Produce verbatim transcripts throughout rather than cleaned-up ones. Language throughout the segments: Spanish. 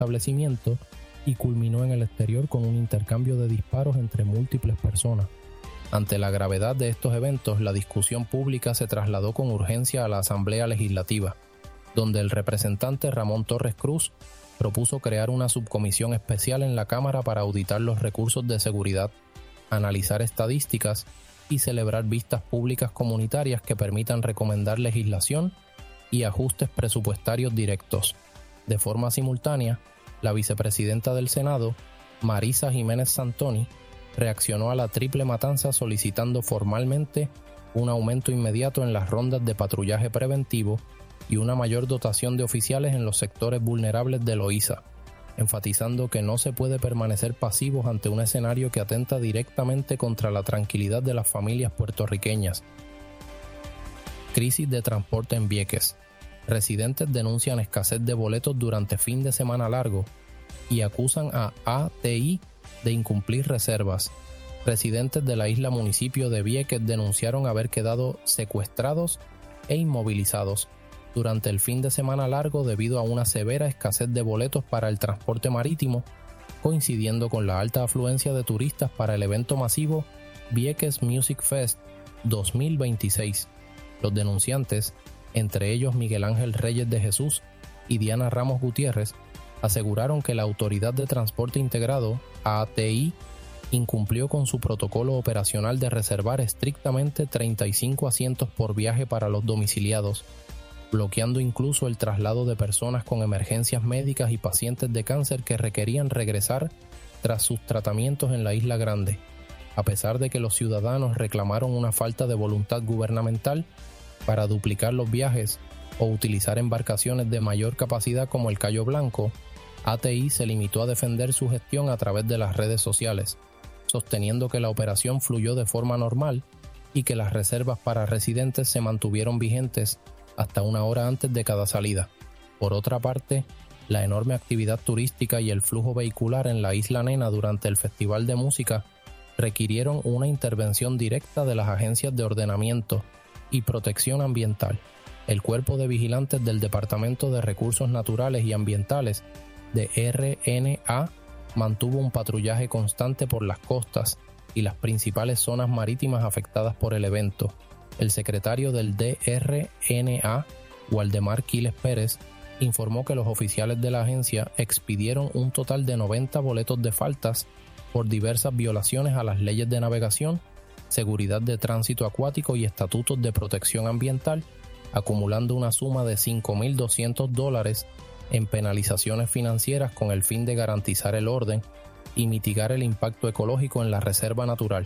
establecimiento y culminó en el exterior con un intercambio de disparos entre múltiples personas. Ante la gravedad de estos eventos, la discusión pública se trasladó con urgencia a la Asamblea Legislativa, donde el representante Ramón Torres Cruz propuso crear una subcomisión especial en la Cámara para auditar los recursos de seguridad, analizar estadísticas y celebrar vistas públicas comunitarias que permitan recomendar legislación y ajustes presupuestarios directos. De forma simultánea, la vicepresidenta del Senado, Marisa Jiménez Santoni, reaccionó a la triple matanza solicitando formalmente un aumento inmediato en las rondas de patrullaje preventivo y una mayor dotación de oficiales en los sectores vulnerables de Loíza, enfatizando que no se puede permanecer pasivos ante un escenario que atenta directamente contra la tranquilidad de las familias puertorriqueñas. Crisis de transporte en Vieques. Residentes denuncian escasez de boletos durante fin de semana largo y acusan a A T I de incumplir reservas. Residentes de la isla municipio de Vieques denunciaron haber quedado secuestrados e inmovilizados durante el fin de semana largo debido a una severa escasez de boletos para el transporte marítimo, coincidiendo con la alta afluencia de turistas para el evento masivo Vieques Music Fest dos mil veintiséis. Los denunciantes, entre ellos Miguel Ángel Reyes de Jesús y Diana Ramos Gutiérrez, aseguraron que la Autoridad de Transporte Integrado, A T I, incumplió con su protocolo operacional de reservar estrictamente treinta y cinco asientos por viaje para los domiciliados, bloqueando incluso el traslado de personas con emergencias médicas y pacientes de cáncer que requerían regresar tras sus tratamientos en la Isla Grande. A pesar de que los ciudadanos reclamaron una falta de voluntad gubernamental para duplicar los viajes o utilizar embarcaciones de mayor capacidad como el Cayo Blanco, A T I se limitó a defender su gestión a través de las redes sociales, sosteniendo que la operación fluyó de forma normal y que las reservas para residentes se mantuvieron vigentes hasta una hora antes de cada salida. Por otra parte, la enorme actividad turística y el flujo vehicular en la Isla Nena durante el Festival de Música requirieron una intervención directa de las agencias de ordenamiento y protección ambiental. El Cuerpo de Vigilantes del Departamento de Recursos Naturales y Ambientales de R N A mantuvo un patrullaje constante por las costas y las principales zonas marítimas afectadas por el evento. El secretario del D R N A, Waldemar Quiles Pérez, informó que los oficiales de la agencia expidieron un total de noventa boletos de faltas por diversas violaciones a las leyes de navegación, seguridad de tránsito acuático y estatutos de protección ambiental, acumulando una suma de cinco mil doscientos dólares en penalizaciones financieras con el fin de garantizar el orden y mitigar el impacto ecológico en la reserva natural.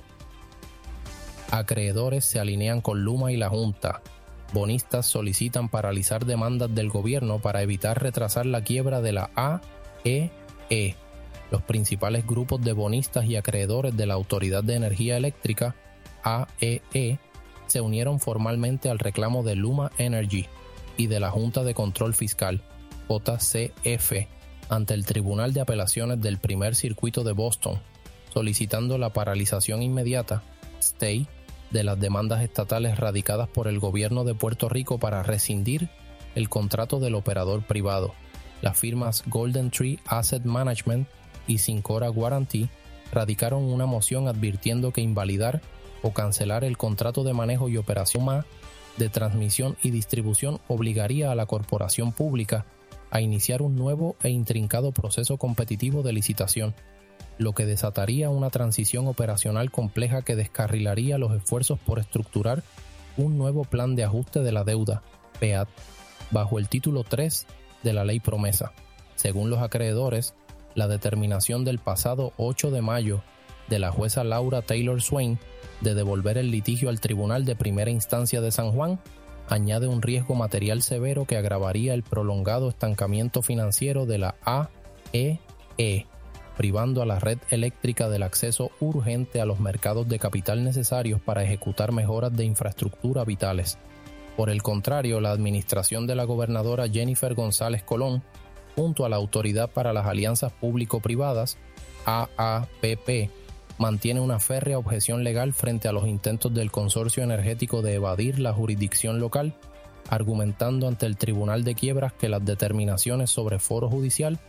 Acreedores se alinean con Luma y la Junta. Bonistas solicitan paralizar demandas del gobierno para evitar retrasar la quiebra de la A E E. Los principales grupos de bonistas y acreedores de la Autoridad de Energía Eléctrica, A E E, se unieron formalmente al reclamo de Luma Energy y de la Junta de Control Fiscal, J C F, ante el Tribunal de Apelaciones del Primer Circuito de Boston, solicitando la paralización inmediata, stay, de las demandas estatales radicadas por el gobierno de Puerto Rico para rescindir el contrato del operador privado. Las firmas Golden Tree Asset Management y Syncora Guarantee radicaron una moción advirtiendo que invalidar o cancelar el contrato de manejo y operación M A de transmisión y distribución obligaría a la corporación pública a iniciar un nuevo e intrincado proceso competitivo de licitación, lo que desataría una transición operacional compleja que descarrilaría los esfuerzos por estructurar un nuevo plan de ajuste de la deuda, P A D, bajo el título tres de la Ley Promesa. Según los acreedores, la determinación del pasado ocho de mayo de la jueza Laura Taylor Swain de devolver el litigio al Tribunal de Primera Instancia de San Juan añade un riesgo material severo que agravaría el prolongado estancamiento financiero de la A E E, privando a la red eléctrica del acceso urgente a los mercados de capital necesarios para ejecutar mejoras de infraestructura vitales. Por el contrario, la administración de la gobernadora Jennifer González Colón, junto a la Autoridad para las Alianzas Público-Privadas, A A P P, mantiene una férrea objeción legal frente a los intentos del consorcio energético de evadir la jurisdicción local, argumentando ante el Tribunal de Quiebras que las determinaciones sobre foro judicial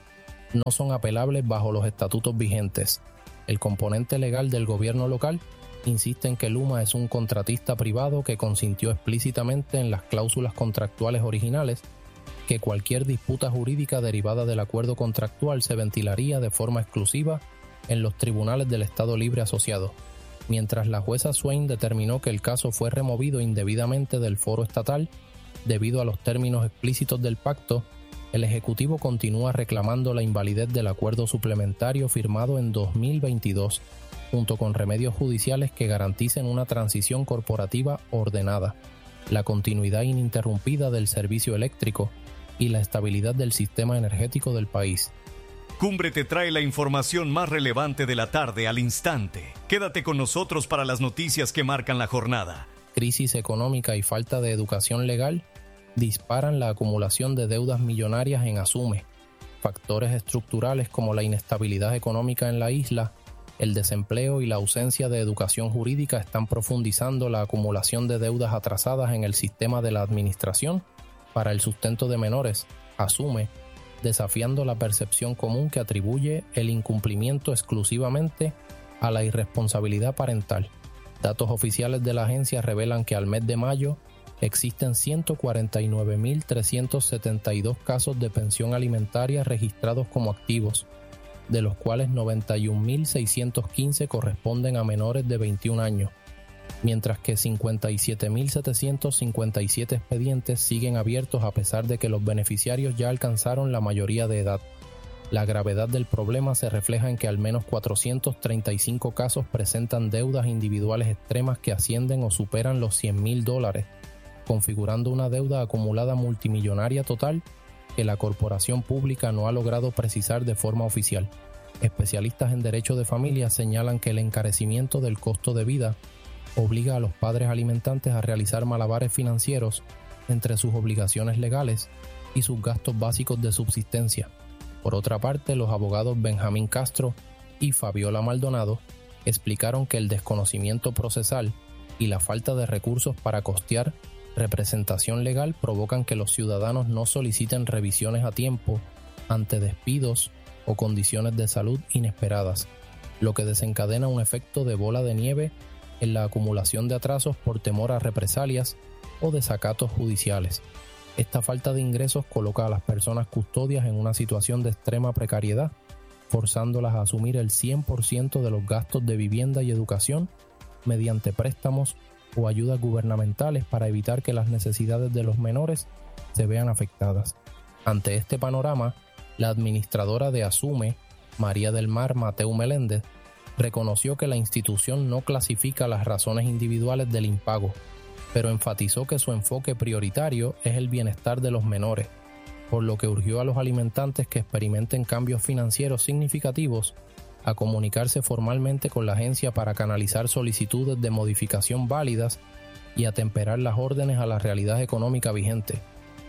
no son apelables bajo los estatutos vigentes. El componente legal del gobierno local insiste en que Luma es un contratista privado que consintió explícitamente en las cláusulas contractuales originales que cualquier disputa jurídica derivada del acuerdo contractual se ventilaría de forma exclusiva en los tribunales del Estado Libre Asociado, mientras la jueza Swain determinó que el caso fue removido indebidamente del foro estatal debido a los términos explícitos del pacto. El Ejecutivo continúa reclamando la invalidez del acuerdo suplementario firmado en dos mil veintidós, junto con remedios judiciales que garanticen una transición corporativa ordenada, la continuidad ininterrumpida del servicio eléctrico y la estabilidad del sistema energético del país. Cumbre te trae la información más relevante de la tarde al instante. Quédate con nosotros para las noticias que marcan la jornada. Crisis económica y falta de educación legal disparan la acumulación de deudas millonarias en Asume. Factores estructurales como la inestabilidad económica en la isla, el desempleo y la ausencia de educación jurídica están profundizando la acumulación de deudas atrasadas en el sistema de la Administración para el Sustento de Menores, Asume, desafiando la percepción común que atribuye el incumplimiento exclusivamente a la irresponsabilidad parental. Datos oficiales de la agencia revelan que al mes de mayo existen ciento cuarenta y nueve mil trescientos setenta y dos casos de pensión alimentaria registrados como activos, de los cuales noventa y un mil seiscientos quince corresponden a menores de veintiún años, mientras que cincuenta y siete mil setecientos cincuenta y siete expedientes siguen abiertos a pesar de que los beneficiarios ya alcanzaron la mayoría de edad. La gravedad del problema se refleja en que al menos cuatrocientos treinta y cinco casos presentan deudas individuales extremas que ascienden o superan los cien mil dólares, configurando una deuda acumulada multimillonaria total que la corporación pública no ha logrado precisar de forma oficial. Especialistas en derecho de familia señalan que el encarecimiento del costo de vida obliga a los padres alimentantes a realizar malabares financieros entre sus obligaciones legales y sus gastos básicos de subsistencia. Por otra parte, los abogados Benjamín Castro y Fabiola Maldonado explicaron que el desconocimiento procesal y la falta de recursos para costear representación legal provocan que los ciudadanos no soliciten revisiones a tiempo ante despidos o condiciones de salud inesperadas, lo que desencadena un efecto de bola de nieve en la acumulación de atrasos por temor a represalias o desacatos judiciales. Esta falta de ingresos coloca a las personas custodias en una situación de extrema precariedad, forzándolas a asumir el cien por ciento de los gastos de vivienda y educación mediante préstamos o ayudas gubernamentales para evitar que las necesidades de los menores se vean afectadas. Ante este panorama, la administradora de Asume, María del Mar Mateu Meléndez, reconoció que la institución no clasifica las razones individuales del impago, pero enfatizó que su enfoque prioritario es el bienestar de los menores, por lo que urgió a los alimentantes que experimenten cambios financieros significativos a comunicarse formalmente con la agencia para canalizar solicitudes de modificación válidas y atemperar las órdenes a la realidad económica vigente.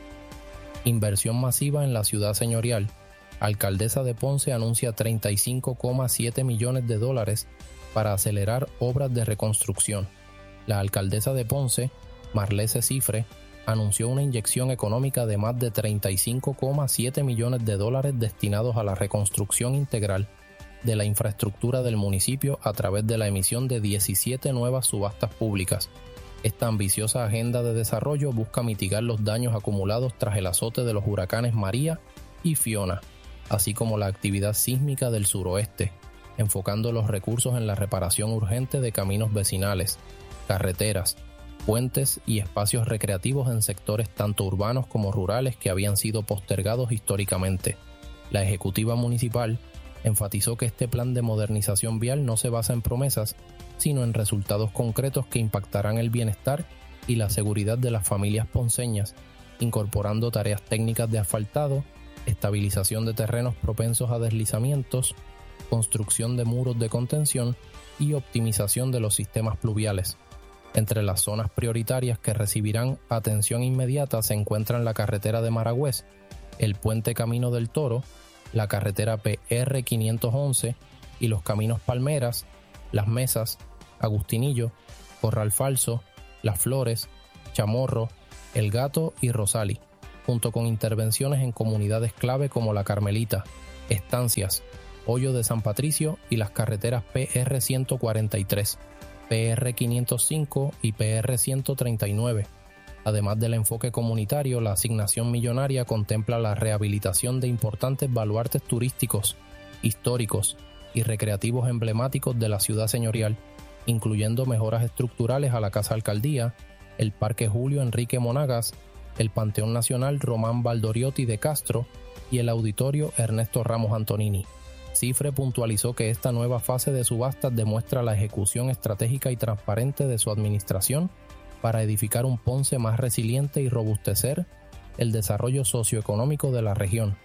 Inversión masiva en la ciudad señorial. Alcaldesa de Ponce anuncia treinta y cinco coma siete millones de dólares para acelerar obras de reconstrucción. La alcaldesa de Ponce, Marlese Cifre, anunció una inyección económica de más de treinta y cinco coma siete millones de dólares destinados a la reconstrucción integral de la infraestructura del municipio a través de la emisión de diecisiete nuevas subastas públicas. Esta ambiciosa agenda de desarrollo busca mitigar los daños acumulados tras el azote de los huracanes María y Fiona, así como la actividad sísmica del suroeste, enfocando los recursos en la reparación urgente de caminos vecinales, carreteras, puentes y espacios recreativos en sectores tanto urbanos como rurales que habían sido postergados históricamente. La ejecutiva municipal enfatizó que este plan de modernización vial no se basa en promesas, sino en resultados concretos que impactarán el bienestar y la seguridad de las familias ponceñas, incorporando tareas técnicas de asfaltado, estabilización de terrenos propensos a deslizamientos, construcción de muros de contención y optimización de los sistemas pluviales. Entre las zonas prioritarias que recibirán atención inmediata se encuentran la carretera de Maragüez, el puente Camino del Toro, la carretera P R quinientos once y los caminos Palmeras, Las Mesas, Agustinillo, Corral Falso, Las Flores, Chamorro, El Gato y Rosali, junto con intervenciones en comunidades clave como La Carmelita, Estancias, Hoyo de San Patricio y las carreteras P R ciento cuarenta y tres, P R quinientos cinco y P R ciento treinta y nueve. Además del enfoque comunitario, la asignación millonaria contempla la rehabilitación de importantes baluartes turísticos, históricos y recreativos emblemáticos de la ciudad señorial, incluyendo mejoras estructurales a la Casa Alcaldía, el Parque Julio Enrique Monagas, el Panteón Nacional Román Valdoriotti de Castro y el Auditorio Ernesto Ramos Antonini. Cifre puntualizó que esta nueva fase de subastas demuestra la ejecución estratégica y transparente de su administración para edificar un Ponce más resiliente y robustecer el desarrollo socioeconómico de la región.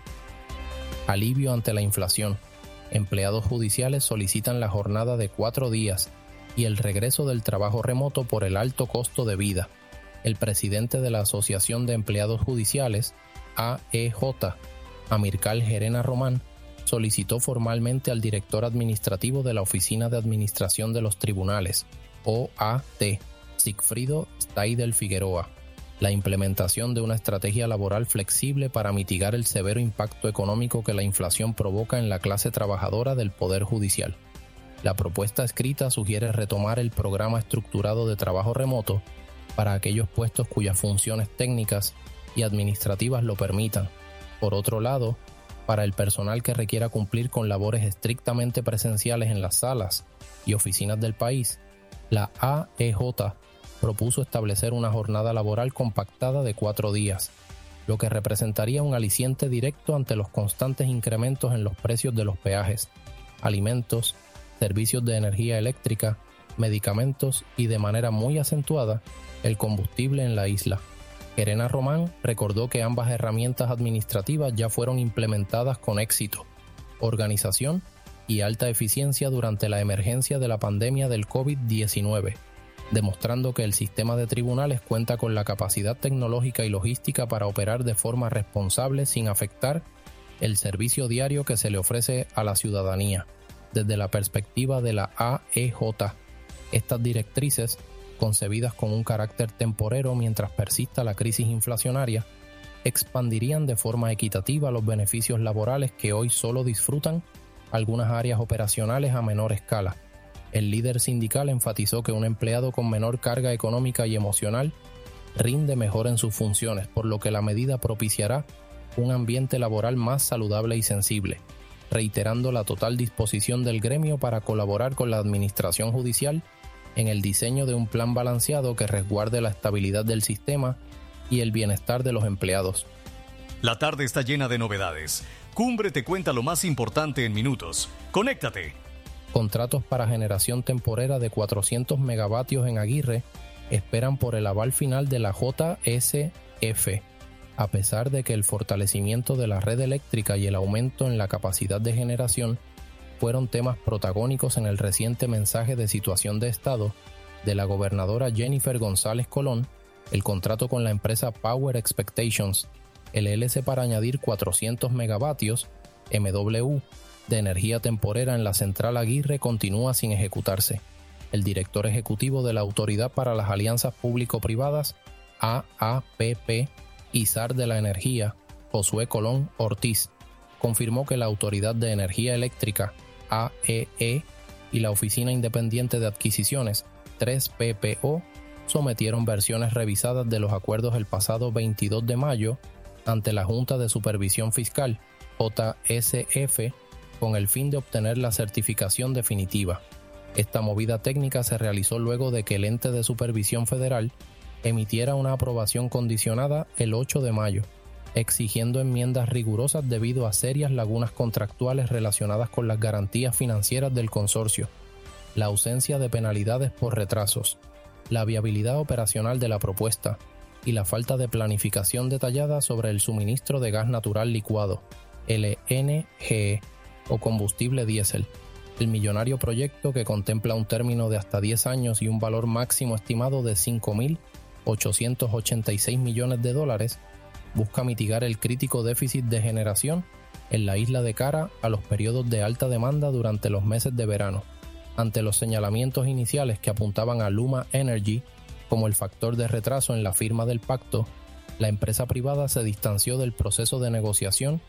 Alivio ante la inflación. Empleados judiciales solicitan la jornada de cuatro días y el regreso del trabajo remoto por el alto costo de vida. El presidente de la Asociación de Empleados Judiciales, A E J, Amircal Gerena Román, solicitó formalmente al director administrativo de la Oficina de Administración de los Tribunales, O A T, Sigfrido Staidel Figueroa, la implementación de una estrategia laboral flexible para mitigar el severo impacto económico que la inflación provoca en la clase trabajadora del Poder Judicial. La propuesta escrita sugiere retomar el programa estructurado de trabajo remoto para aquellos puestos cuyas funciones técnicas y administrativas lo permitan. Por otro lado, para el personal que requiera cumplir con labores estrictamente presenciales en las salas y oficinas del país, la A E J propuso establecer una jornada laboral compactada de cuatro días, lo que representaría un aliciente directo ante los constantes incrementos en los precios de los peajes, alimentos, servicios de energía eléctrica, medicamentos y, de manera muy acentuada, el combustible en la isla. Gerena Román recordó que ambas herramientas administrativas ya fueron implementadas con éxito, organización y alta eficiencia durante la emergencia de la pandemia del COVID diecinueve, demostrando que el sistema de tribunales cuenta con la capacidad tecnológica y logística para operar de forma responsable sin afectar el servicio diario que se le ofrece a la ciudadanía. Desde la perspectiva de la A E J, estas directrices, concebidas con un carácter temporero mientras persista la crisis inflacionaria, expandirían de forma equitativa los beneficios laborales que hoy solo disfrutan algunas áreas operacionales a menor escala. El líder sindical enfatizó que un empleado con menor carga económica y emocional rinde mejor en sus funciones, por lo que la medida propiciará un ambiente laboral más saludable y sensible, reiterando la total disposición del gremio para colaborar con la administración judicial en el diseño de un plan balanceado que resguarde la estabilidad del sistema y el bienestar de los empleados. La tarde está llena de novedades. Cumbre te cuenta lo más importante en minutos. ¡Conéctate! Contratos para generación temporera de cuatrocientos megavatios en Aguirre esperan por el aval final de la J S F, a pesar de que el fortalecimiento de la red eléctrica y el aumento en la capacidad de generación fueron temas protagónicos en el reciente mensaje de situación de Estado de la gobernadora Jennifer González Colón. El contrato con la empresa Power Expectations L L C para añadir cuatrocientos megavatios M W de energía temporera en la central Aguirre continúa sin ejecutarse. El director ejecutivo de la Autoridad para las Alianzas Público-Privadas, A A P P, y S A R de la Energía, Josué Colón Ortiz, confirmó que la Autoridad de Energía Eléctrica, A E E, y la Oficina Independiente de Adquisiciones, tres P P O, sometieron versiones revisadas de los acuerdos el pasado veintidós de mayo ante la Junta de Supervisión Fiscal, J S F, con el fin de obtener la certificación definitiva. Esta movida técnica se realizó luego de que el ente de supervisión federal emitiera una aprobación condicionada el ocho de mayo, exigiendo enmiendas rigurosas debido a serias lagunas contractuales relacionadas con las garantías financieras del consorcio, la ausencia de penalidades por retrasos, la viabilidad operacional de la propuesta y la falta de planificación detallada sobre el suministro de gas natural licuado, L N G, o combustible diésel. El millonario proyecto, que contempla un término de hasta diez años y un valor máximo estimado de cinco mil ochocientos ochenta y seis millones de dólares, busca mitigar el crítico déficit de generación en la isla de cara a los periodos de alta demanda durante los meses de verano. Ante los señalamientos iniciales que apuntaban a Luma Energy como el factor de retraso en la firma del pacto, la empresa privada se distanció del proceso de negociación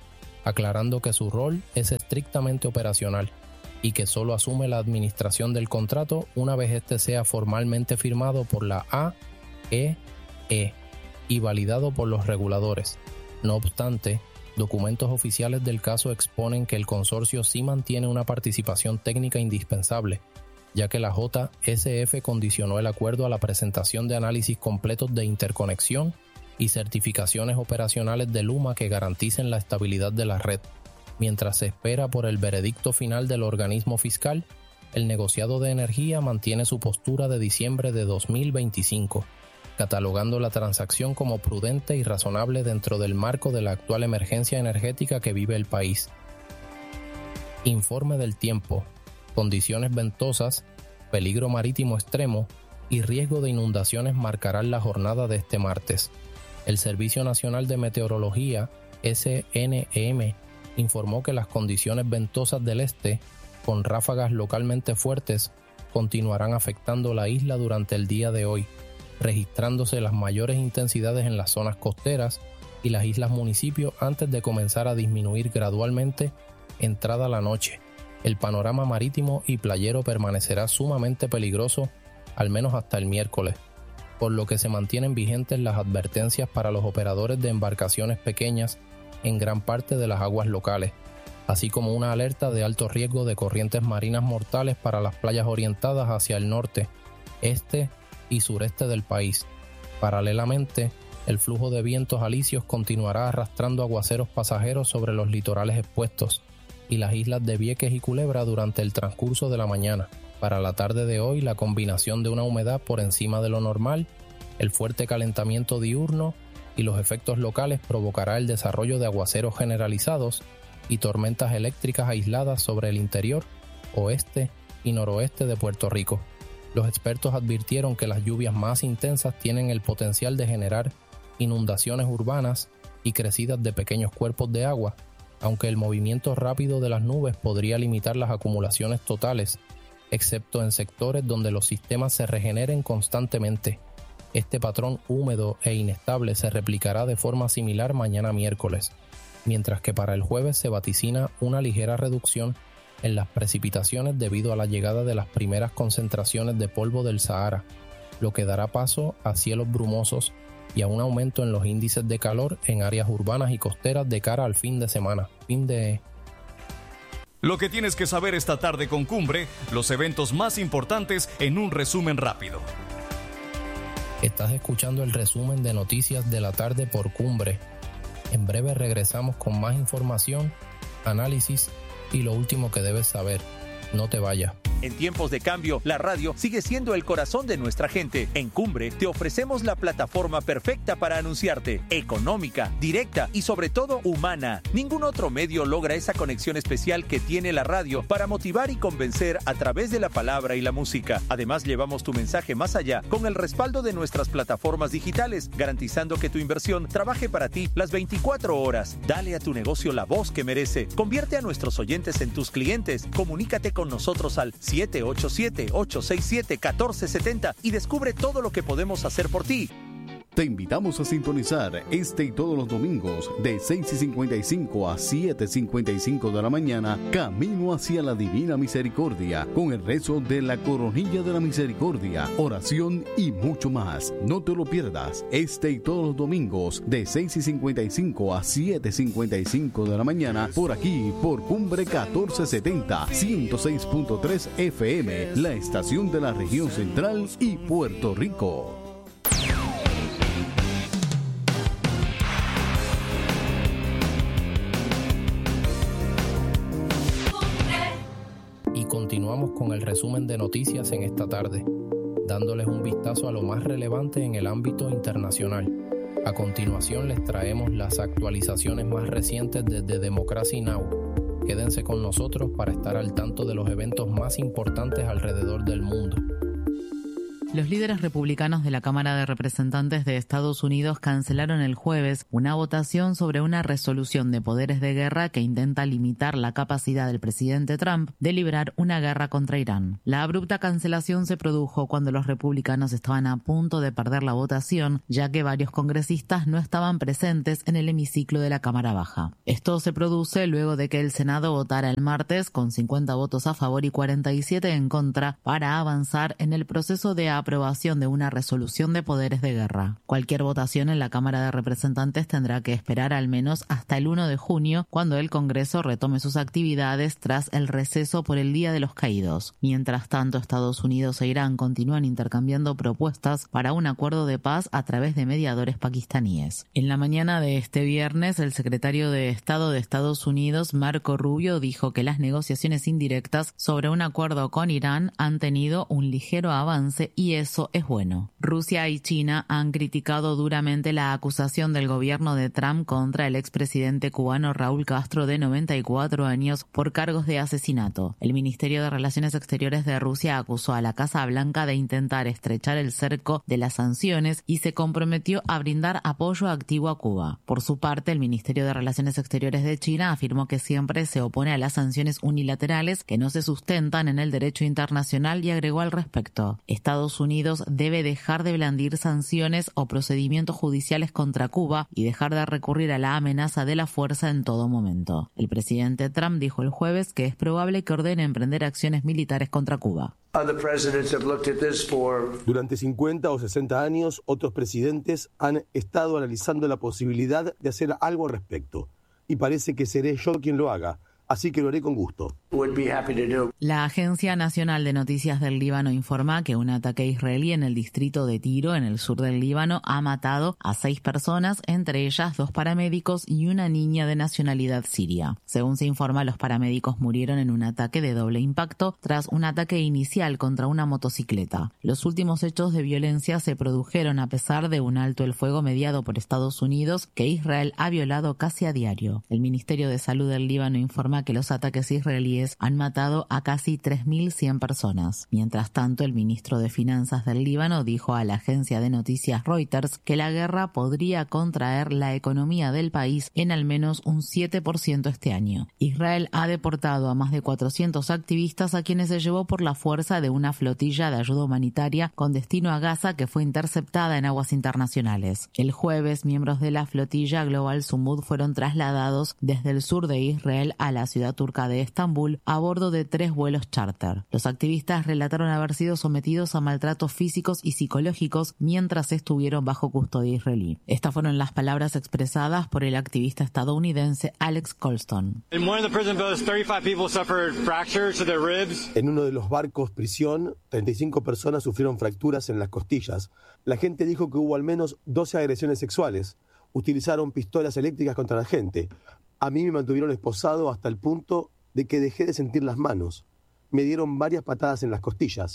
aclarando que su rol es estrictamente operacional y que solo asume la administración del contrato una vez éste sea formalmente firmado por la A E E y validado por los reguladores. No obstante, documentos oficiales del caso exponen que el consorcio sí mantiene una participación técnica indispensable, ya que la J S F condicionó el acuerdo a la presentación de análisis completos de interconexión y certificaciones operacionales de Luma que garanticen la estabilidad de la red. Mientras se espera por el veredicto final del organismo fiscal, el negociado de energía mantiene su postura de diciembre de dos mil veinticinco, catalogando la transacción como prudente y razonable dentro del marco de la actual emergencia energética que vive el país. Informe del tiempo, condiciones ventosas, peligro marítimo extremo y riesgo de inundaciones marcarán la jornada de este martes. El Servicio Nacional de Meteorología, S N E M, informó que las condiciones ventosas del este, con ráfagas localmente fuertes, continuarán afectando la isla durante el día de hoy, registrándose las mayores intensidades en las zonas costeras y las islas municipios antes de comenzar a disminuir gradualmente entrada la noche. El panorama marítimo y playero permanecerá sumamente peligroso al menos hasta el miércoles, por lo que se mantienen vigentes las advertencias para los operadores de embarcaciones pequeñas en gran parte de las aguas locales, así como una alerta de alto riesgo de corrientes marinas mortales para las playas orientadas hacia el norte, este y sureste del país. Paralelamente, el flujo de vientos alisios continuará arrastrando aguaceros pasajeros sobre los litorales expuestos y las islas de Vieques y Culebra durante el transcurso de la mañana. Para la tarde de hoy, la combinación de una humedad por encima de lo normal, el fuerte calentamiento diurno y los efectos locales provocará el desarrollo de aguaceros generalizados y tormentas eléctricas aisladas sobre el interior, oeste y noroeste de Puerto Rico. Los expertos advirtieron que las lluvias más intensas tienen el potencial de generar inundaciones urbanas y crecidas de pequeños cuerpos de agua, aunque el movimiento rápido de las nubes podría limitar las acumulaciones totales, excepto en sectores donde los sistemas se regeneren constantemente. Este patrón húmedo e inestable se replicará de forma similar mañana miércoles, mientras que para el jueves se vaticina una ligera reducción en las precipitaciones debido a la llegada de las primeras concentraciones de polvo del Sahara, lo que dará paso a cielos brumosos y a un aumento en los índices de calor en áreas urbanas y costeras de cara al fin de semana. Fin de... Lo que tienes que saber esta tarde con Cumbre, los eventos más importantes en un resumen rápido. Estás escuchando el resumen de noticias de la tarde por Cumbre. En breve regresamos con más información, análisis y lo último que debes saber. No te vayas. En tiempos de cambio, la radio sigue siendo el corazón de nuestra gente. En Cumbre te ofrecemos la plataforma perfecta para anunciarte, económica, directa y sobre todo humana. Ningún otro medio logra esa conexión especial que tiene la radio para motivar y convencer a través de la palabra y la música. Además, llevamos tu mensaje más allá con el respaldo de nuestras plataformas digitales, garantizando que tu inversión trabaje para ti las veinticuatro horas. Dale a tu negocio la voz que merece. Convierte a nuestros oyentes en tus clientes. Comunícate con nosotros al siete ocho siete, ocho seis siete, uno cuatro siete cero y descubre todo lo que podemos hacer por ti. Te invitamos a sintonizar este y todos los domingos de seis y cincuenta y cinco a siete y cincuenta y cinco de la mañana, Camino hacia la Divina Misericordia, con el rezo de la Coronilla de la Misericordia, oración y mucho más. No te lo pierdas, este y todos los domingos de seis y cincuenta y cinco a siete y cincuenta y cinco de la mañana, por aquí, por Cumbre catorce setenta, ciento seis punto tres F M, la estación de la región central y Puerto Rico. Continuamos con el resumen de noticias en esta tarde, dándoles un vistazo a lo más relevante en el ámbito internacional. A continuación les traemos las actualizaciones más recientes desde Democracy Now! Quédense con nosotros para estar al tanto de los eventos más importantes alrededor del mundo. Los líderes republicanos de la Cámara de Representantes de Estados Unidos cancelaron el jueves una votación sobre una resolución de poderes de guerra que intenta limitar la capacidad del presidente Trump de librar una guerra contra Irán. La abrupta cancelación se produjo cuando los republicanos estaban a punto de perder la votación, ya que varios congresistas no estaban presentes en el hemiciclo de la Cámara Baja. Esto se produce luego de que el Senado votara el martes con cincuenta votos a favor y cuarenta y siete en contra para avanzar en el proceso de aprobación de una resolución de poderes de guerra. Cualquier votación en la Cámara de Representantes tendrá que esperar al menos hasta el primero de junio, cuando el Congreso retome sus actividades tras el receso por el Día de los Caídos. Mientras tanto, Estados Unidos e Irán continúan intercambiando propuestas para un acuerdo de paz a través de mediadores pakistaníes. En la mañana de este viernes, el secretario de Estado de Estados Unidos, Marco Rubio, dijo que las negociaciones indirectas sobre un acuerdo con Irán han tenido un ligero avance y eso es bueno. Rusia y China han criticado duramente la acusación del gobierno de Trump contra el expresidente cubano Raúl Castro, de noventa y cuatro años, por cargos de asesinato. El Ministerio de Relaciones Exteriores de Rusia acusó a la Casa Blanca de intentar estrechar el cerco de las sanciones y se comprometió a brindar apoyo activo a Cuba. Por su parte, el Ministerio de Relaciones Exteriores de China afirmó que siempre se opone a las sanciones unilaterales que no se sustentan en el derecho internacional y agregó al respecto: Estados Unidos debe dejar de blandir sanciones o procedimientos judiciales contra Cuba y dejar de recurrir a la amenaza de la fuerza en todo momento. El presidente Trump dijo el jueves que es probable que ordene emprender acciones militares contra Cuba. Durante cincuenta o sesenta años, otros presidentes han estado analizando la posibilidad de hacer algo al respecto. Y parece que seré yo quien lo haga. Así que lo haré con gusto. La Agencia Nacional de Noticias del Líbano informa que un ataque israelí en el distrito de Tiro, en el sur del Líbano, ha matado a seis personas, entre ellas dos paramédicos y una niña de nacionalidad siria. Según se informa, los paramédicos murieron en un ataque de doble impacto tras un ataque inicial contra una motocicleta. Los últimos hechos de violencia se produjeron a pesar de un alto el fuego mediado por Estados Unidos que Israel ha violado casi a diario. El Ministerio de Salud del Líbano informa que los ataques israelíes han matado a casi tres mil cien personas. Mientras tanto, el ministro de Finanzas del Líbano dijo a la agencia de noticias Reuters que la guerra podría contraer la economía del país en al menos un siete por ciento este año. Israel ha deportado a más de cuatrocientos activistas, a quienes se llevó por la fuerza de una flotilla de ayuda humanitaria con destino a Gaza que fue interceptada en aguas internacionales. El jueves, miembros de la flotilla Global Sumud fueron trasladados desde el sur de Israel a la ciudad turca de Estambul a bordo de tres vuelos charter. Los activistas relataron haber sido sometidos a maltratos físicos y psicológicos mientras estuvieron bajo custodia israelí. Estas fueron las palabras expresadas por el activista estadounidense Alex Colston. En uno de los barcos prisión, treinta y cinco personas sufrieron fracturas en las costillas. La gente dijo que hubo al menos doce agresiones sexuales. Utilizaron pistolas eléctricas contra la gente. A mí me mantuvieron esposado hasta el punto de que dejé de sentir las manos. Me dieron varias patadas en las costillas.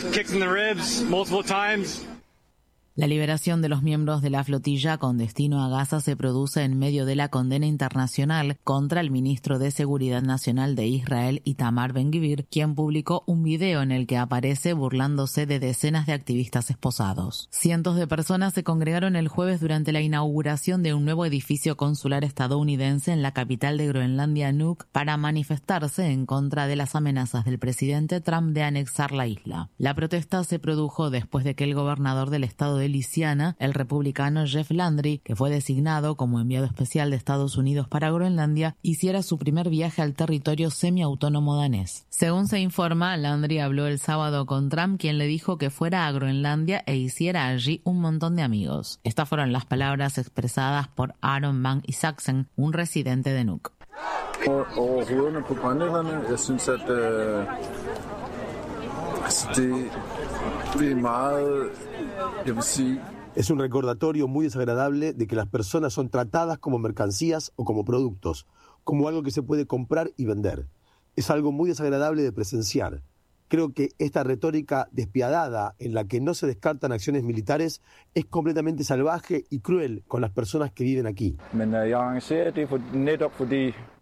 La liberación de los miembros de la flotilla con destino a Gaza se produce en medio de la condena internacional contra el ministro de Seguridad Nacional de Israel, Itamar Ben-Gvir, quien publicó un video en el que aparece burlándose de decenas de activistas esposados. Cientos de personas se congregaron el jueves durante la inauguración de un nuevo edificio consular estadounidense en la capital de Groenlandia, Nuuk, para manifestarse en contra de las amenazas del presidente Trump de anexar la isla. La protesta se produjo después de que el gobernador del estado de Luisiana, el republicano Jeff Landry, que fue designado como enviado especial de Estados Unidos para Groenlandia, hiciera su primer viaje al territorio semiautónomo danés. Según se informa, Landry habló el sábado con Trump, quien le dijo que fuera a Groenlandia e hiciera allí un montón de amigos. Estas fueron las palabras expresadas por Aaron Van Isaksen, un residente de Nuuk. Overhovederne på grønlænderne. Jeg synes, at øh, altså det, det er meget, jeg vil sige. Es un recordatorio muy desagradable de que las personas son tratadas como mercancías o como productos, como algo que se puede comprar y vender. Es algo muy desagradable de presenciar. Creo que esta retórica despiadada en la que no se descartan acciones militares es completamente salvaje y cruel con las personas que viven aquí. Men jeg arrangerer det for, netop fordi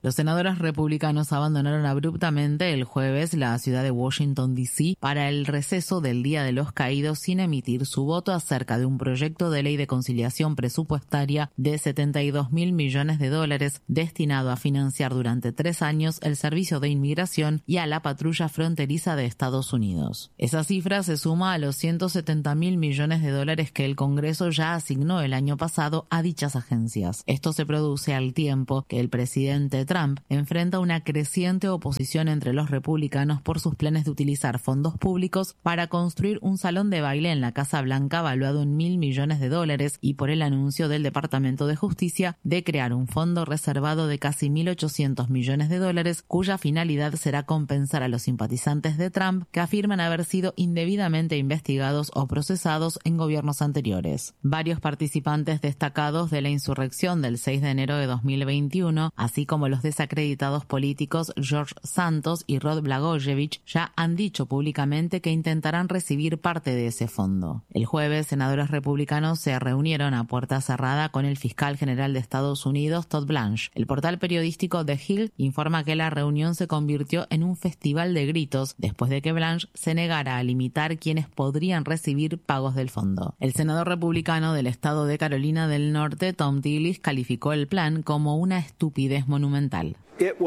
Los senadores republicanos abandonaron abruptamente el jueves la ciudad de Washington, D C para el receso del Día de los Caídos sin emitir su voto acerca de un proyecto de ley de conciliación presupuestaria de setenta y dos mil millones de dólares destinado a financiar durante tres años el servicio de inmigración y a la patrulla fronteriza de Estados Unidos. Esa cifra se suma a los ciento setenta mil millones de dólares que el Congreso ya asignó el año pasado a dichas agencias. Esto se produce al tiempo que el presidente Trump enfrenta una creciente oposición entre los republicanos por sus planes de utilizar fondos públicos para construir un salón de baile en la Casa Blanca valuado en mil millones de dólares y por el anuncio del Departamento de Justicia de crear un fondo reservado de casi mil ochocientos millones de dólares cuya finalidad será compensar a los simpatizantes de Trump que afirman haber sido indebidamente investigados o procesados en gobiernos anteriores. Varios participantes destacados de la insurrección del seis de enero de dos mil veintiuno, así como los desacreditados políticos George Santos y Rod Blagojevich, ya han dicho públicamente que intentarán recibir parte de ese fondo. El jueves, senadores republicanos se reunieron a puerta cerrada con el fiscal general de Estados Unidos, Todd Blanche. El portal periodístico The Hill informa que la reunión se convirtió en un festival de gritos después de que Blanche se negara a limitar quienes podrían recibir pagos del fondo. El senador republicano del estado de Carolina del Norte, Tom Tillis, calificó el plan como una estupidez monumental.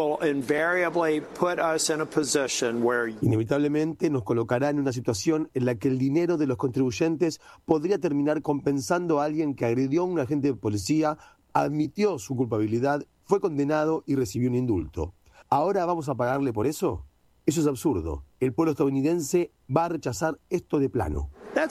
Inevitablemente nos colocará en una situación en la que el dinero de los contribuyentes podría terminar compensando a alguien que agredió a un agente de policía, admitió su culpabilidad, fue condenado y recibió un indulto. ¿Ahora vamos a pagarle por eso? Eso es absurdo. El pueblo estadounidense va a rechazar esto de plano.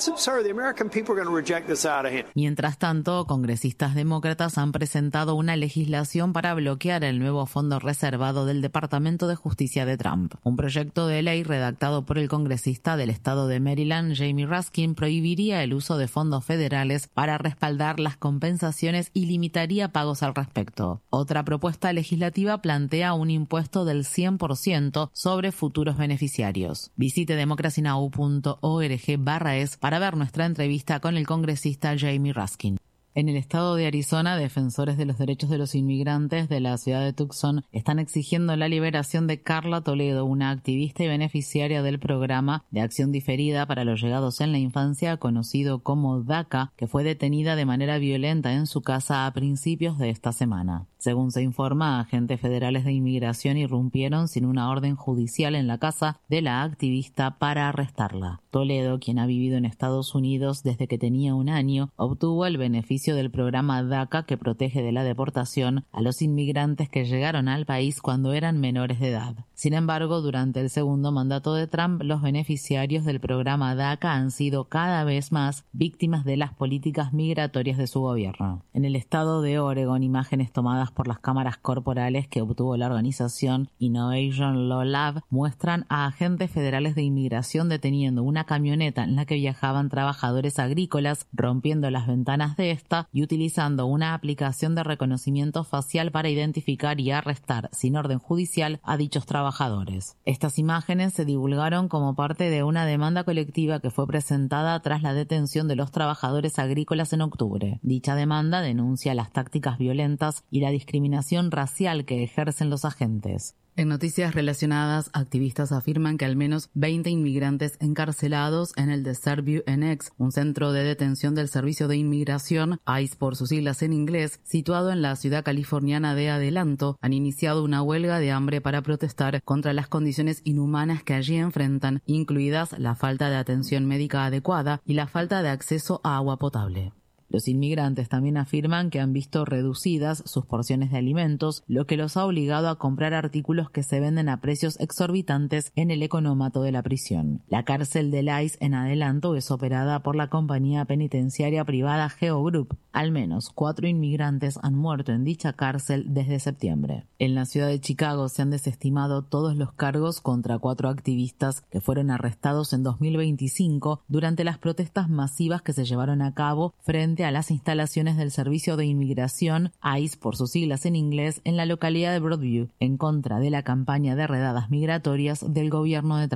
Mientras tanto, congresistas demócratas han presentado una legislación para bloquear el nuevo fondo reservado del Departamento de Justicia de Trump. Un proyecto de ley redactado por el congresista del estado de Maryland, Jamie Raskin, prohibiría el uso de fondos federales para respaldar las compensaciones y limitaría pagos al respecto. Otra propuesta legislativa plantea un impuesto del cien por ciento sobre futuros beneficiarios. Visite democracy now punto org barra es para ver nuestra entrevista con el congresista Jamie Raskin. En el estado de Arizona, defensores de los derechos de los inmigrantes de la ciudad de Tucson están exigiendo la liberación de Carla Toledo, una activista y beneficiaria del programa de acción diferida para los llegados en la infancia, conocido como DACA, que fue detenida de manera violenta en su casa a principios de esta semana. Según se informa, agentes federales de inmigración irrumpieron sin una orden judicial en la casa de la activista para arrestarla. Toledo, quien ha vivido en Estados Unidos desde que tenía un año, obtuvo el beneficio del programa DACA que protege de la deportación a los inmigrantes que llegaron al país cuando eran menores de edad. Sin embargo, durante el segundo mandato de Trump, los beneficiarios del programa DACA han sido cada vez más víctimas de las políticas migratorias de su gobierno. En el estado de Oregon, imágenes tomadas por las cámaras corporales que obtuvo la organización Innovation Law Lab muestran a agentes federales de inmigración deteniendo una camioneta en la que viajaban trabajadores agrícolas, rompiendo las ventanas de esta y utilizando una aplicación de reconocimiento facial para identificar y arrestar sin orden judicial a dichos trabajadores. Estas imágenes se divulgaron como parte de una demanda colectiva que fue presentada tras la detención de los trabajadores agrícolas en octubre. Dicha demanda denuncia las tácticas violentas y la discriminación racial que ejercen los agentes. En noticias relacionadas, activistas afirman que al menos veinte inmigrantes encarcelados en el Desert View Annex, un centro de detención del Servicio de Inmigración, ICE por sus siglas en inglés, situado en la ciudad californiana de Adelanto, han iniciado una huelga de hambre para protestar contra las condiciones inhumanas que allí enfrentan, incluidas la falta de atención médica adecuada y la falta de acceso a agua potable. Los inmigrantes también afirman que han visto reducidas sus porciones de alimentos, lo que los ha obligado a comprar artículos que se venden a precios exorbitantes en el económato de la prisión. La cárcel del ICE en Adelanto es operada por la compañía penitenciaria privada Geo Group. Al menos cuatro inmigrantes han muerto en dicha cárcel desde septiembre. En la ciudad de Chicago se han desestimado todos los cargos contra cuatro activistas que fueron arrestados en dos mil veinticinco durante las protestas masivas que se llevaron a cabo frente a las instalaciones del Servicio de Inmigración, ICE por sus siglas en inglés, en la localidad de Broadview, en contra de la campaña de redadas migratorias del gobierno de Trump.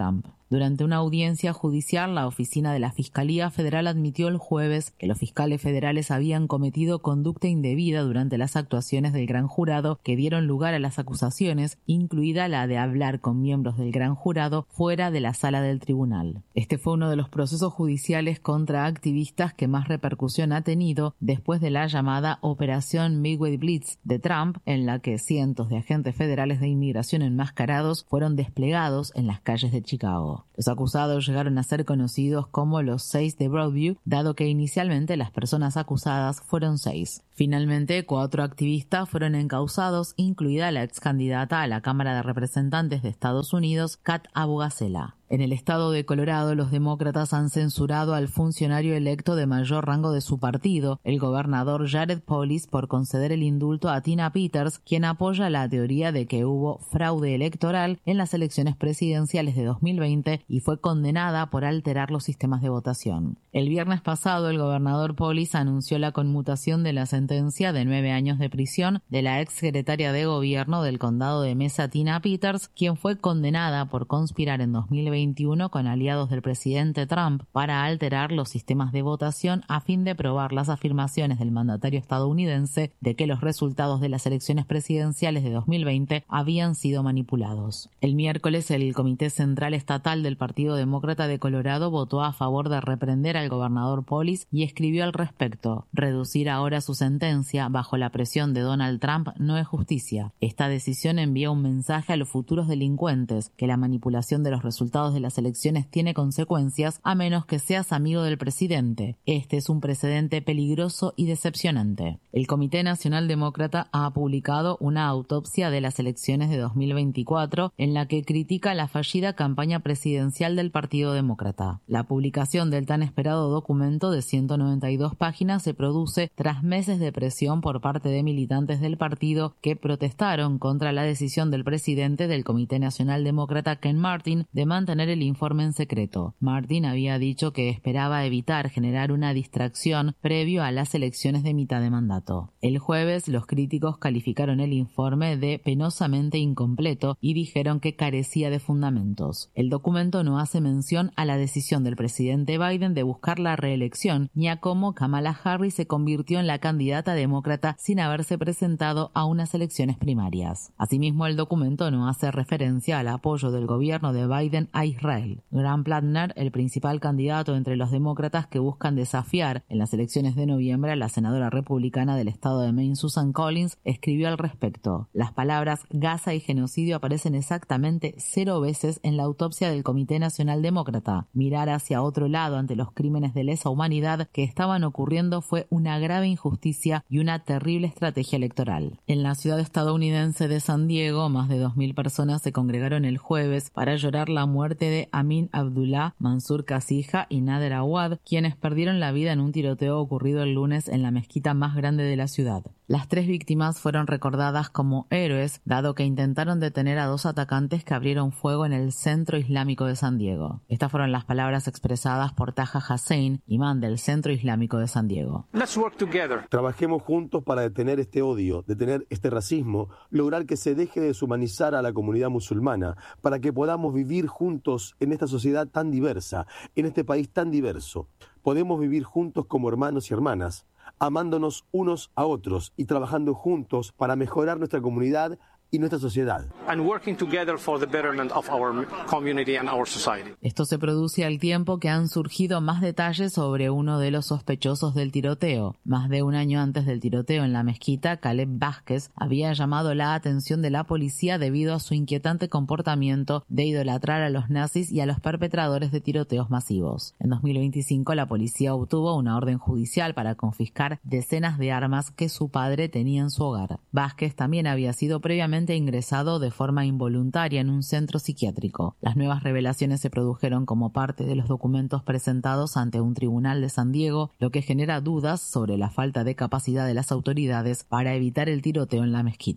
Durante una audiencia judicial, la oficina de la Fiscalía Federal admitió el jueves que los fiscales federales habían cometido conducta indebida durante las actuaciones del gran jurado que dieron lugar a las acusaciones, incluida la de hablar con miembros del gran jurado fuera de la sala del tribunal. Este fue uno de los procesos judiciales contra activistas que más repercusión ha tenido después de la llamada Operación Midway Blitz de Trump, en la que cientos de agentes federales de inmigración enmascarados fueron desplegados en las calles de Chicago. Los acusados llegaron a ser conocidos como los seis de Broadview, dado que inicialmente las personas acusadas fueron seis. Finalmente, cuatro activistas fueron encausados, incluida la ex candidata a la Cámara de Representantes de Estados Unidos, Kat Abu Gazela. En el estado de Colorado, los demócratas han censurado al funcionario electo de mayor rango de su partido, el gobernador Jared Polis, por conceder el indulto a Tina Peters, quien apoya la teoría de que hubo fraude electoral en las elecciones presidenciales de dos mil veinte y fue condenada por alterar los sistemas de votación. El viernes pasado, el gobernador Polis anunció la conmutación de la sentencia de nueve años de prisión de la ex secretaria de gobierno del condado de Mesa, Tina Peters, quien fue condenada por conspirar en dos mil veinte con aliados del presidente Trump para alterar los sistemas de votación a fin de probar las afirmaciones del mandatario estadounidense de que los resultados de las elecciones presidenciales de dos mil veinte habían sido manipulados. El miércoles, el Comité Central Estatal del Partido Demócrata de Colorado votó a favor de reprender al gobernador Polis y escribió al respecto: reducir ahora su sentencia bajo la presión de Donald Trump no es justicia. Esta decisión envía un mensaje a los futuros delincuentes que la manipulación de los resultados de las elecciones tiene consecuencias a menos que seas amigo del presidente. Este es un precedente peligroso y decepcionante. El Comité Nacional Demócrata ha publicado una autopsia de las elecciones de dos mil veinticuatro en la que critica la fallida campaña presidencial del Partido Demócrata. La publicación del tan esperado documento de ciento noventa y dos páginas se produce tras meses de presión por parte de militantes del partido que protestaron contra la decisión del presidente del Comité Nacional Demócrata, Ken Martin, de mantener el informe en secreto. Martin había dicho que esperaba evitar generar una distracción previo a las elecciones de mitad de mandato. El jueves, los críticos calificaron el informe de penosamente incompleto y dijeron que carecía de fundamentos. El documento no hace mención a la decisión del presidente Biden de buscar la reelección ni a cómo Kamala Harris se convirtió en la candidata demócrata sin haberse presentado a unas elecciones primarias. Asimismo, el documento no hace referencia al apoyo del gobierno de Biden a Israel. Graham Platner, el principal candidato entre los demócratas que buscan desafiar en las elecciones de noviembre a la senadora republicana del estado de Maine, Susan Collins, escribió al respecto: las palabras Gaza y genocidio aparecen exactamente cero veces en la autopsia del Comité Nacional Demócrata. Mirar hacia otro lado ante los crímenes de lesa humanidad que estaban ocurriendo fue una grave injusticia y una terrible estrategia electoral. En la ciudad estadounidense de San Diego, más de dos mil personas se congregaron el jueves para llorar la muerte de Amin Abdullah, Mansur Kasija y Nader Awad, quienes perdieron la vida en un tiroteo ocurrido el lunes en la mezquita más grande de la ciudad. Las tres víctimas fueron recordadas como héroes, dado que intentaron detener a dos atacantes que abrieron fuego en el Centro Islámico de San Diego. Estas fueron las palabras expresadas por Taha Hussein, imán del Centro Islámico de San Diego. Let's work together. Trabajemos juntos para detener este odio, detener este racismo, lograr que se deje de deshumanizar a la comunidad musulmana, para que podamos vivir juntos en esta sociedad tan diversa, en este país tan diverso. Podemos vivir juntos como hermanos y hermanas, amándonos unos a otros y trabajando juntos para mejorar nuestra comunidad y nuestra sociedad. And working together for the betterment of our community and our society. Esto se produce al tiempo que han surgido más detalles sobre uno de los sospechosos del tiroteo. Más de un año antes del tiroteo en la mezquita, Caleb Vázquez había llamado la atención de la policía debido a su inquietante comportamiento de idolatrar a los nazis y a los perpetradores de tiroteos masivos. En dos mil veinticinco, la policía obtuvo una orden judicial para confiscar decenas de armas que su padre tenía en su hogar. Vázquez también había sido previamente ingresado de forma involuntaria en un centro psiquiátrico. Las nuevas revelaciones se produjeron como parte de los documentos presentados ante un tribunal de San Diego, lo que genera dudas sobre la falta de capacidad de las autoridades para evitar el tiroteo en la mezquita.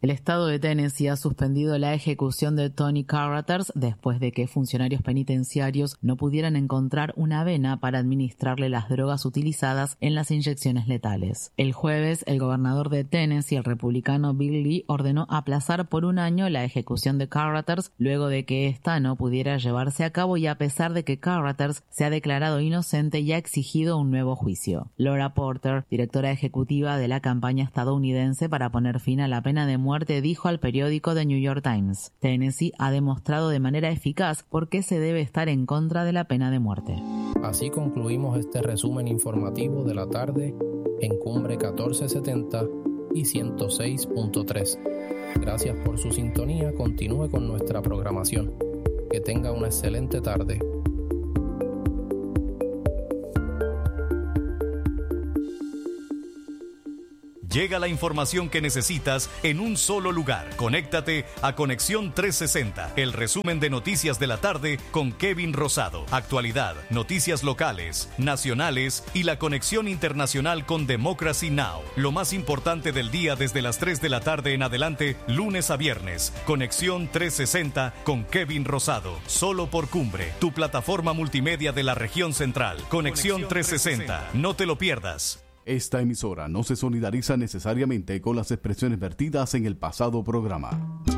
El estado de Tennessee ha suspendido la ejecución de Tony Carruthers después de que funcionarios penitenciarios no pudieran encontrar una vena para administrarle las drogas utilizadas en las inyecciones letales. El jueves, el gobernador de Tennessee, el republicano Bill Lee, ordenó aplazar por un año la ejecución de Carruthers luego de que ésta no pudiera llevarse a cabo y a pesar de que Carruthers se ha declarado inocente y ha exigido un nuevo juicio. Laura Porter, directora ejecutiva de la campaña estadounidense para poner fin a la pena de muerte, dijo al periódico The New York Times: Tennessee ha demostrado de manera eficaz por qué se debe estar en contra de la pena de muerte. Así concluimos este resumen informativo de la tarde en Cumbre catorce setenta y ciento seis punto tres. Gracias por su sintonía. Continúe con nuestra programación. Que tenga una excelente tarde. Llega la información que necesitas en un solo lugar. Conéctate a Conexión trescientos sesenta, el resumen de noticias de la tarde con Kevin Rosado. Actualidad, noticias locales, nacionales y la conexión internacional con Democracy Now! Lo más importante del día desde las tres de la tarde en adelante, lunes a viernes. Conexión trescientos sesenta con Kevin Rosado. Solo por Cumbre, tu plataforma multimedia de la región central. Conexión trescientos sesenta. No te lo pierdas. Esta emisora no se solidariza necesariamente con las expresiones vertidas en el pasado programa.